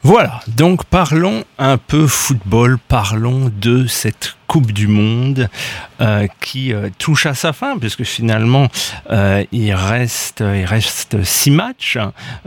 Voilà, donc parlons un peu football, parlons de cette Coupe du Monde qui touche à sa fin, puisque finalement il reste 6 matchs,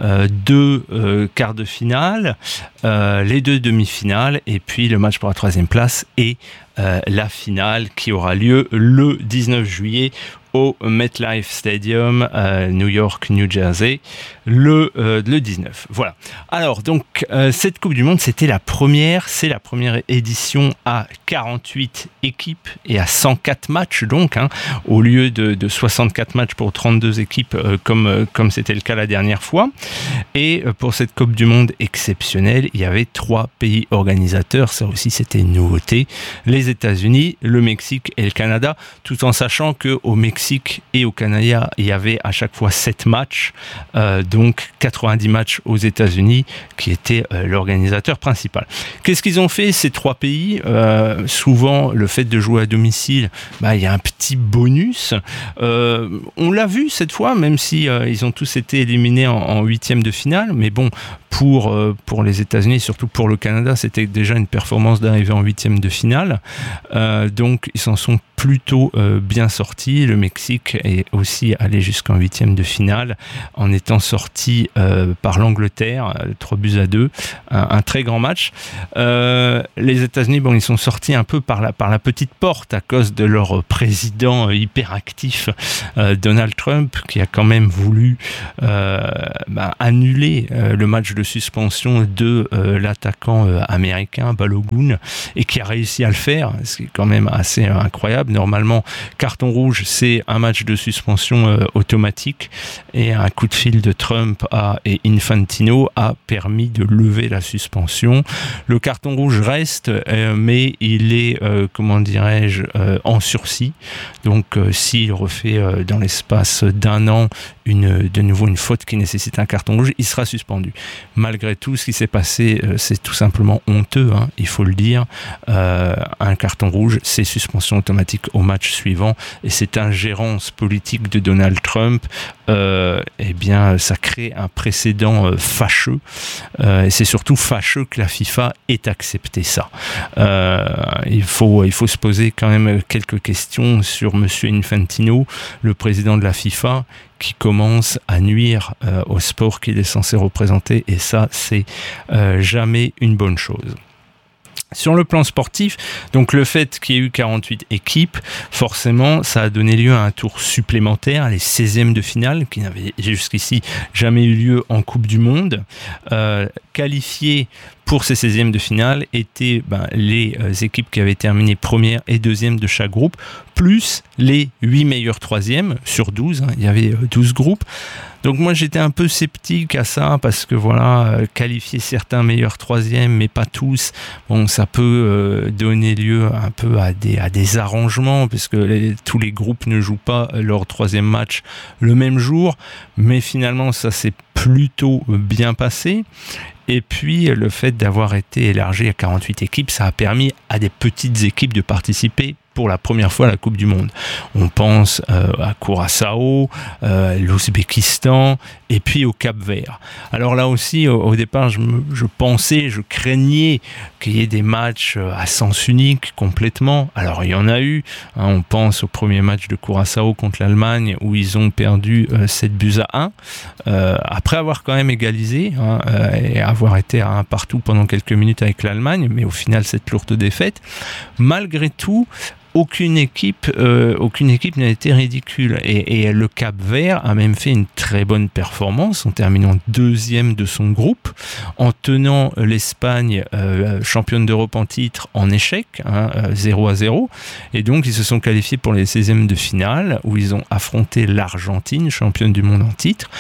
2 quarts de finale, les 2 demi-finales, et puis le match pour la 3e place et la finale qui aura lieu le 19 juillet au MetLife Stadium, New York, New Jersey, le 19. Voilà. Alors, donc, cette Coupe du Monde, c'est la première édition à 48 équipes et à 104 matchs, donc, au lieu de 64 matchs pour 32 équipes, comme c'était le cas la dernière fois. Et pour cette Coupe du Monde exceptionnelle, il y avait 3 pays organisateurs. Ça aussi, c'était une nouveauté. Les États-Unis, le Mexique et le Canada, tout en sachant qu'au Mexique et au Canada, il y avait à chaque fois 7 matchs, donc 90 matchs aux États-Unis, qui étaient l'organisateur principal. Qu'est-ce qu'ils ont fait, ces 3 pays ? Souvent, le fait de jouer à domicile, il y a un petit bonus. On l'a vu cette fois, même si ils ont tous été éliminés en 8e de finale, mais bon, pour les États-Unis, surtout pour le Canada, c'était déjà une performance d'arriver en 8e de finale. Donc, ils s'en sont plutôt bien sortis. Le Mexique est aussi allé jusqu'en 8e de finale en étant sorti par l'Angleterre, 3-2, un très grand match. Les États-Unis, ils sont sortis un peu par la petite porte à cause de leur président hyperactif, Donald Trump, qui a quand même voulu annuler le match de suspension de l'attaquant américain Balogun, et qui a réussi à le faire, ce qui est quand même assez incroyable. Normalement, carton rouge, c'est un match de suspension automatique, et un coup de fil de Trump et Infantino a permis de lever la suspension. Le carton rouge reste, mais il est, en sursis. Donc, s'il refait dans l'espace d'un an de nouveau une faute qui nécessite un carton rouge, il sera suspendu. Malgré tout, ce qui s'est passé, c'est tout simplement honteux, il faut le dire. Un carton rouge, c'est suspension automatique au match suivant, et cette ingérence politique de Donald Trump, ça crée un précédent fâcheux, et c'est surtout fâcheux que la FIFA ait accepté ça. Il faut se poser quand même quelques questions sur Monsieur Infantino, le président de la FIFA, qui commence à nuire au sport qu'il est censé représenter, et ça, c'est jamais une bonne chose. Sur le plan sportif, donc le fait qu'il y ait eu 48 équipes, forcément, ça a donné lieu à un tour supplémentaire, les 16e de finale, qui n'avaient jusqu'ici jamais eu lieu en Coupe du Monde. Qualifiés pour ces 16e de finale étaient les équipes qui avaient terminé première et deuxième de chaque groupe, plus les 8 meilleurs troisièmes sur 12, il y avait 12 groupes. Donc moi j'étais un peu sceptique à ça, parce que qualifier certains meilleurs troisièmes mais pas tous, ça peut donner lieu un peu à des arrangements, puisque tous les groupes ne jouent pas leur 3e match le même jour, mais finalement ça s'est plutôt bien passé. Et puis, le fait d'avoir été élargi à 48 équipes, ça a permis à des petites équipes de participer pour la première fois à la Coupe du Monde. On pense à Curaçao, l'Ouzbékistan et puis au Cap-Vert. Alors là aussi, au départ, je craignais qu'il y ait des matchs à sens unique complètement. Alors il y en a eu. On pense au premier match de Curaçao contre l'Allemagne où ils ont perdu 7-1. Après avoir quand même égalisé et avoir été à 1 partout pendant quelques minutes avec l'Allemagne, mais au final cette lourde défaite. Malgré tout, aucune équipe n'a été ridicule, et le Cap-Vert a même fait une très bonne performance en terminant 2e de son groupe, en tenant l'Espagne championne d'Europe en titre en échec, 0-0, et donc ils se sont qualifiés pour les 16e de finale où ils ont affronté l'Argentine, championne du monde en titre,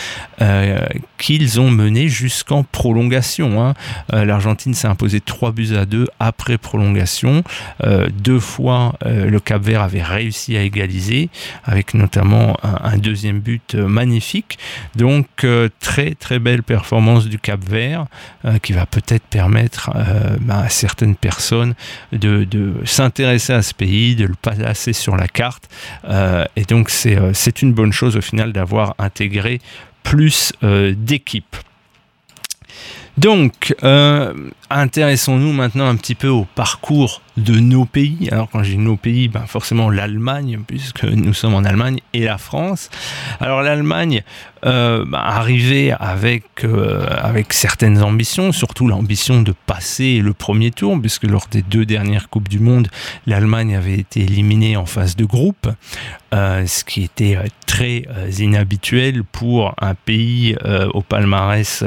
qu'ils ont mené jusqu'en prolongation. L'Argentine s'est imposée 3-2 après prolongation, 2 fois le Cap-Vert avait réussi à égaliser, avec notamment un deuxième but magnifique. Donc très très belle performance du Cap-Vert, qui va peut-être permettre à certaines personnes de s'intéresser à ce pays, de le placer sur la carte, et donc c'est une bonne chose au final d'avoir intégré plus d'équipes. Donc, intéressons-nous maintenant un petit peu au parcours de nos pays. Alors quand je dis nos pays, forcément l'Allemagne, puisque nous sommes en Allemagne, et la France. Alors l'Allemagne arrivait avec certaines ambitions, surtout l'ambition de passer le premier tour, puisque lors des 2 dernières Coupes du Monde, l'Allemagne avait été éliminée en phase de groupe, ce qui était très inhabituel pour un pays au palmarès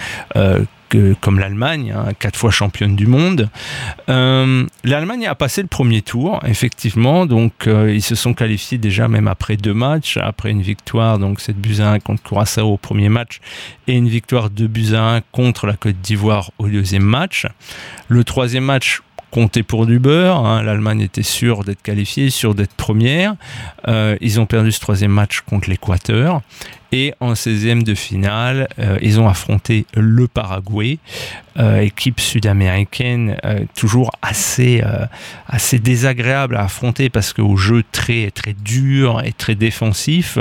comme l'Allemagne, 4 fois championne du monde. L'Allemagne a passé le premier tour, effectivement, donc ils se sont qualifiés déjà même après 2 matchs, après une victoire, donc 7-1 contre Curaçao au premier match, et une victoire 2-1 contre la Côte d'Ivoire au deuxième match. Le troisième match comptait pour du beurre, l'Allemagne était sûre d'être qualifiée, sûre d'être première. Ils ont perdu ce troisième match contre l'Équateur. Et en 16e de finale, ils ont affronté le Paraguay, équipe sud-américaine toujours assez désagréable à affronter parce qu'au jeu très, très dur et très défensif.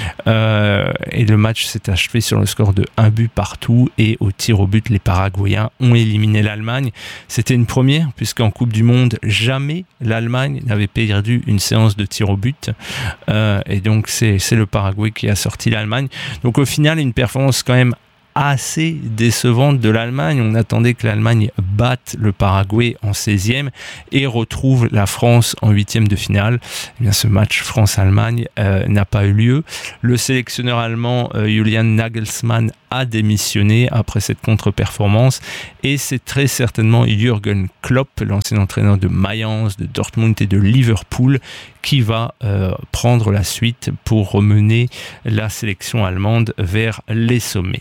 Et le match s'est achevé sur le score de 1 but partout, et au tir au but, les Paraguayens ont éliminé l'Allemagne. C'était une première, puisqu'en Coupe du Monde, jamais l'Allemagne n'avait perdu une séance de tir au but. Et donc c'est le Paraguay qui a sorti l'Allemagne. Donc au final, une performance quand même assez décevante de l'Allemagne. On attendait que l'Allemagne batte le Paraguay en 16e et retrouve la France en 8e de finale. Eh bien, ce match France-Allemagne n'a pas eu lieu. Le sélectionneur allemand Julian Nagelsmann a démissionné après cette contre-performance, et c'est très certainement Jürgen Klopp, l'ancien entraîneur de Mayence, de Dortmund et de Liverpool, qui va prendre la suite pour remener la sélection allemande vers les sommets.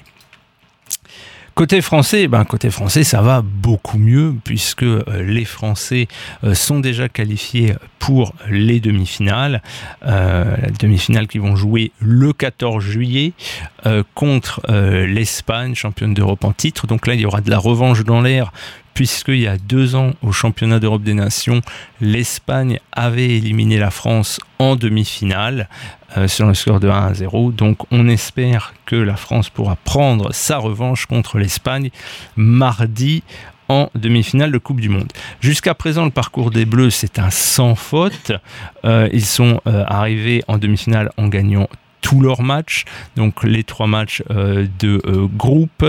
Côté français, ça va beaucoup mieux, puisque les Français sont déjà qualifiés pour les demi-finales. Les demi-finales qui vont jouer le 14 juillet contre l'Espagne, championne d'Europe en titre. Donc là, il y aura de la revanche dans l'air, puisqu'il y a 2 ans, au championnat d'Europe des Nations, l'Espagne avait éliminé la France en demi-finale sur le score de 1-0. Donc on espère que la France pourra prendre sa revanche contre l'Espagne mardi en demi-finale de Coupe du Monde. Jusqu'à présent, le parcours des Bleus, c'est un sans faute. Ils sont arrivés en demi-finale en gagnant tous leurs matchs, donc les 3 matchs de groupe,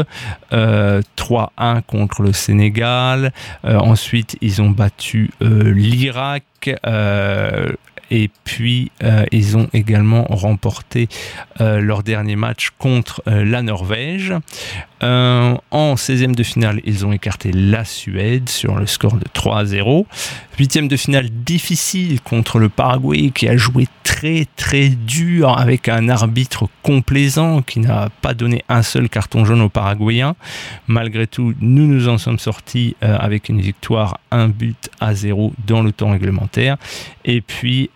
3-1 contre le Sénégal, ensuite ils ont battu l'Irak, et puis ils ont également remporté leur dernier match contre la Norvège. En 16e de finale, ils ont écarté la Suède sur le score de 3-0. 8e de finale difficile contre le Paraguay, qui a joué très très dur avec un arbitre complaisant qui n'a pas donné un seul carton jaune aux Paraguayens. Malgré tout, nous nous en sommes sortis avec une victoire 1-0 dans le temps réglementaire. Et puis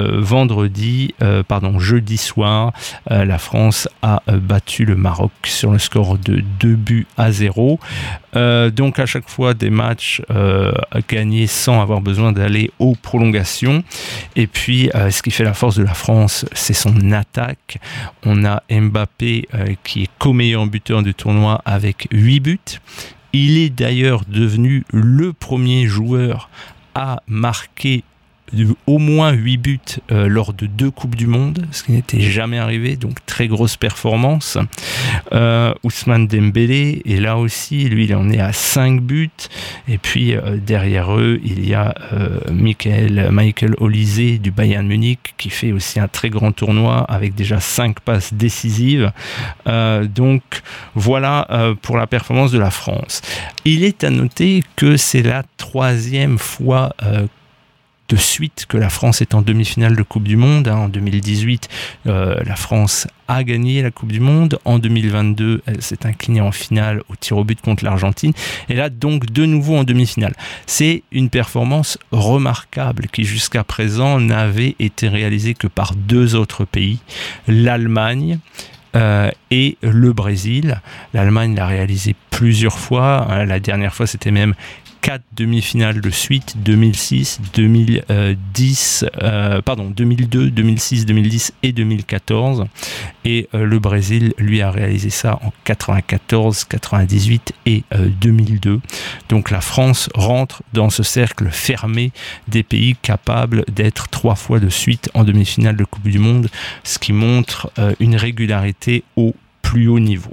jeudi soir, la France a battu le Maroc sur le score de 2-0. Donc à chaque fois des matchs gagnés sans avoir besoin d'aller aux prolongations. Et puis ce qui fait la force de la France, c'est son attaque. On a Mbappé qui est co-meilleur buteur du tournoi avec 8 buts. Il est d'ailleurs devenu le premier joueur à marquer au moins 8 buts lors de 2 Coupes du Monde, ce qui n'était jamais arrivé, donc très grosse performance. Ousmane Dembélé, et là aussi, lui, il en est à 5 buts, et puis derrière eux, il y a Michael Olise du Bayern Munich, qui fait aussi un très grand tournoi, avec déjà 5 passes décisives. Donc voilà pour la performance de la France. Il est à noter que c'est la 3e fois de suite que la France est en demi-finale de Coupe du Monde. En 2018, la France a gagné la Coupe du Monde. En 2022, elle s'est inclinée en finale au tir au but contre l'Argentine. Et là, donc, de nouveau en demi-finale. C'est une performance remarquable qui, jusqu'à présent, n'avait été réalisée que par 2 autres pays, l'Allemagne et le Brésil. L'Allemagne l'a réalisé plusieurs fois. La dernière fois, c'était même 4 demi-finales de suite, 2006, 2010, 2002, 2006, 2010 et 2014. Et le Brésil, lui, a réalisé ça en 94, 98 et 2002. Donc la France rentre dans ce cercle fermé des pays capables d'être 3 fois de suite en demi-finale de Coupe du Monde, ce qui montre une régularité au plus haut niveau.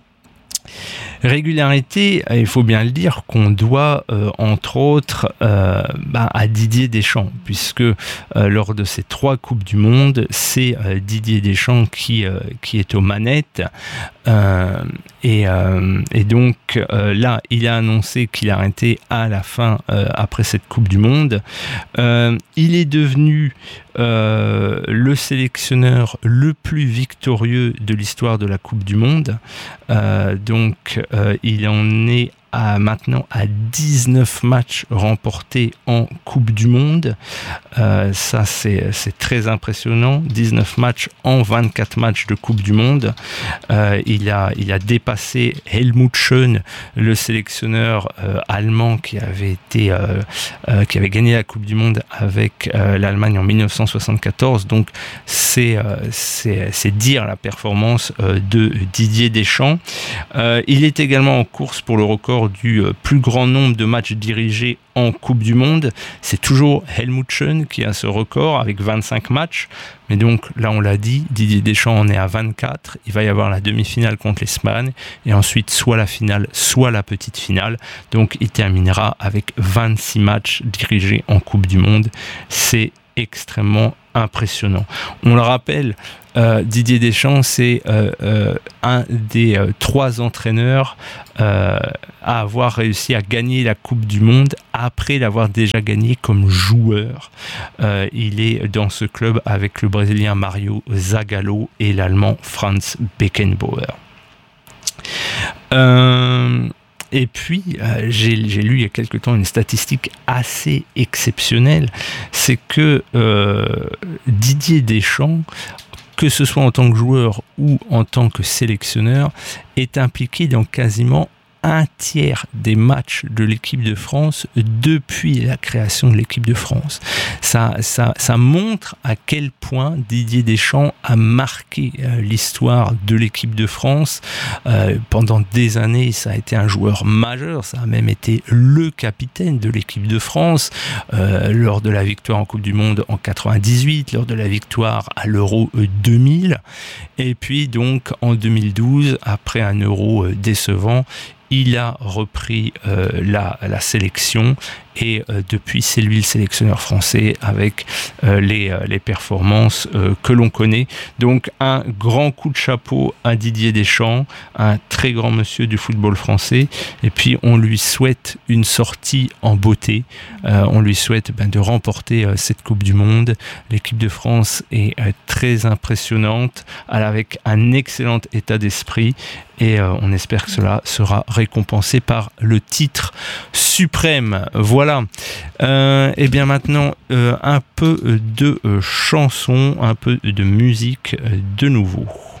Régularité, il faut bien le dire, qu'on doit entre autres à Didier Deschamps, puisque lors de ces 3 Coupes du Monde, c'est Didier Deschamps qui est aux manettes. Et donc là, il a annoncé qu'il arrêtait à la fin, après cette Coupe du Monde. Il est devenu le sélectionneur le plus victorieux de l'histoire de la Coupe du Monde. Donc il en est maintenant à 19 matchs remportés en Coupe du Monde. Ça, c'est très impressionnant. 19 matchs en 24 matchs de Coupe du Monde. Il a dépassé Helmut Schön, le sélectionneur allemand qui avait gagné la Coupe du Monde avec l'Allemagne en 1974. Donc, c'est dire la performance de Didier Deschamps. Il est également en course pour le record du plus grand nombre de matchs dirigés en Coupe du Monde. C'est toujours Helmut Schön qui a ce record avec 25 matchs. Mais donc là, on l'a dit, Didier Deschamps en est à 24. Il va y avoir la demi-finale contre l'Espagne et ensuite soit la finale, soit la petite finale. Donc il terminera avec 26 matchs dirigés en Coupe du Monde. C'est extrêmement impressionnant. On le rappelle, Didier Deschamps, c'est un des 3 entraîneurs à avoir réussi à gagner la Coupe du Monde après l'avoir déjà gagné comme joueur. Il est dans ce club avec le Brésilien Mario Zagallo et l'Allemand Franz Beckenbauer. Et puis, j'ai lu il y a quelque temps une statistique assez exceptionnelle, c'est que Didier Deschamps, que ce soit en tant que joueur ou en tant que sélectionneur, est impliqué dans quasiment un tiers des matchs de l'équipe de France depuis la création de l'équipe de France. Ça montre à quel point Didier Deschamps a marqué l'histoire de l'équipe de France. Pendant des années, ça a été un joueur majeur, ça a même été le capitaine de l'équipe de France lors de la victoire en Coupe du Monde en 98, lors de la victoire à l'Euro 2000. Et puis donc en 2012, après un Euro décevant, il a repris la sélection et depuis c'est lui le sélectionneur français avec les performances que l'on connaît. Donc un grand coup de chapeau à Didier Deschamps, un très grand monsieur du football français, et puis on lui souhaite une sortie en beauté. On lui souhaite de remporter cette Coupe du Monde. L'équipe de France est très impressionnante, avec un excellent état d'esprit, et on espère que cela sera récompensé par le titre suprême. Voilà. Et bien maintenant, un peu de chansons, un peu de musique de nouveau.